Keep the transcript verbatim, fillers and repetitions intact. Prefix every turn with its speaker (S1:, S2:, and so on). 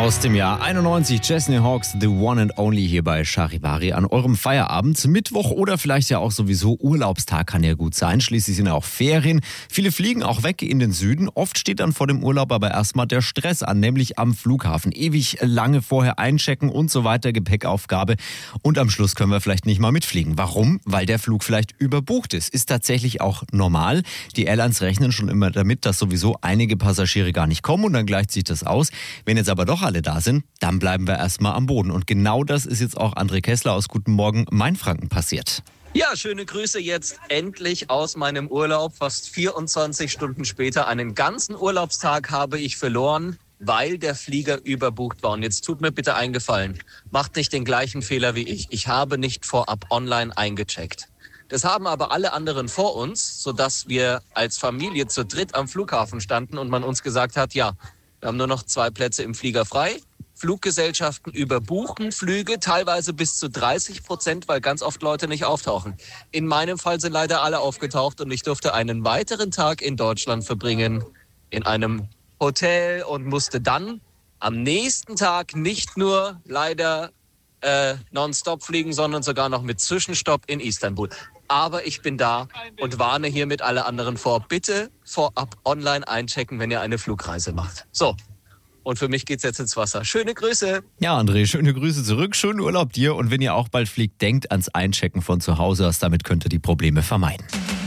S1: Aus dem Jahr einundneunzig, Chesney Hawks, The One and Only hier bei Charivari an eurem Feierabend. Mittwoch oder vielleicht ja auch sowieso Urlaubstag kann ja gut sein. Schließlich sind ja auch Ferien. Viele fliegen auch weg in den Süden. Oft steht dann vor dem Urlaub aber erstmal der Stress an, nämlich am Flughafen. Ewig lange vorher einchecken und so weiter, Gepäckaufgabe. Und am Schluss können wir vielleicht nicht mal mitfliegen. Warum? Weil der Flug vielleicht überbucht ist. Ist tatsächlich auch normal. Die Airlines rechnen schon immer damit, dass sowieso einige Passagiere gar nicht kommen und dann gleicht sich das aus. Wenn jetzt aber doch alle da sind, dann bleiben wir erstmal am Boden. Und genau das ist jetzt auch André Kessler aus Guten Morgen Mainfranken passiert.
S2: Ja, schöne Grüße jetzt endlich aus meinem Urlaub. Fast vierundzwanzig Stunden später, einen ganzen Urlaubstag habe ich verloren, weil der Flieger überbucht war. Und jetzt tut mir bitte einen Gefallen. Macht nicht den gleichen Fehler wie ich. Ich habe nicht vorab online eingecheckt. Das haben aber alle anderen vor uns, sodass wir als Familie zu dritt am Flughafen standen und man uns gesagt hat, ja, wir haben nur noch zwei Plätze im Flieger frei. Fluggesellschaften überbuchen Flüge, teilweise bis zu dreißig Prozent, weil ganz oft Leute nicht auftauchen. In meinem Fall sind leider alle aufgetaucht und ich durfte einen weiteren Tag in Deutschland verbringen, in einem Hotel und musste dann am nächsten Tag nicht nur leider äh, nonstop fliegen, sondern sogar noch mit Zwischenstopp in Istanbul. Aber ich bin da und warne hiermit alle anderen vor. Bitte vorab online einchecken, wenn ihr eine Flugreise macht. So, und für mich geht's jetzt ins Wasser. Schöne Grüße.
S1: Ja, André, schöne Grüße zurück. Schönen Urlaub dir. Und wenn ihr auch bald fliegt, denkt ans Einchecken von zu Hause aus. Damit könnt ihr die Probleme vermeiden.